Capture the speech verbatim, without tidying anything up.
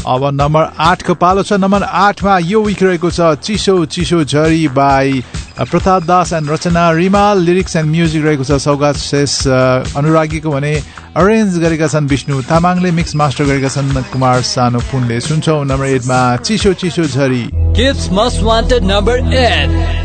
अब नम्बर आठको पालो छ। नम्बर आठमा यो विक रहेको छ चिसो चिसो झरी by Pratap Das and Rachana Rimal. Lyrics and music रहेको छ सौगात शेष अनुरागीको भने अरेन्ज गरेका छन् विष्णु तामाङले, मिक्स मास्टर गरेका छन् कुमार सानो पुनले। सुन्छौँ नम्बर एटमा चिसो चिसो झरी। Kids Most Wanted number eight.